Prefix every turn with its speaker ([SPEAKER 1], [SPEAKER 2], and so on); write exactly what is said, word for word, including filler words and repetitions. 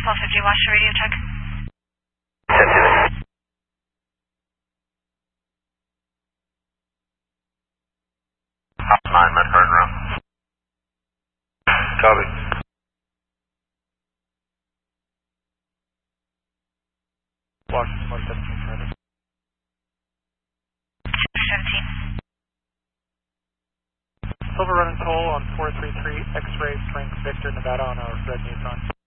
[SPEAKER 1] twelve fifty, watch the radio check.
[SPEAKER 2] nine, men turn around. Copy.
[SPEAKER 3] Washington one seventeen, Travis.
[SPEAKER 1] seventeen.
[SPEAKER 3] Silver running toll on four three three, X-ray, Frank, Victor, Nevada on our red Nissan.